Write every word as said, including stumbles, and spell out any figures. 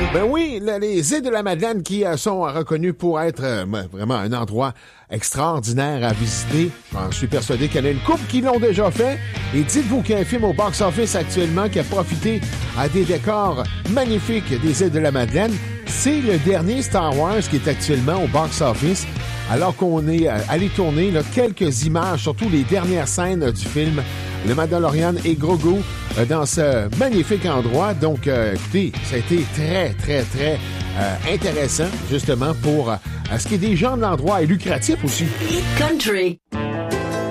Ben oui, les îles de la Madeleine qui euh, sont reconnues pour être euh, vraiment un endroit extraordinaire à visiter. J'en suis persuadé qu'il y en a une couple qui l'ont déjà fait. Et dites-vous qu'il y a un film au box-office actuellement qui a profité à des décors magnifiques des îles de la Madeleine. C'est le dernier Star Wars qui est actuellement au box-office. Alors qu'on est euh, allé tourner là, quelques images, surtout les dernières scènes euh, du film Le Mandalorian et Grogu euh, dans ce magnifique endroit. Donc, euh, écoutez, ça a été très, très, très euh, intéressant, justement, pour euh, ce qui est des gens de l'endroit et lucratif aussi. Country.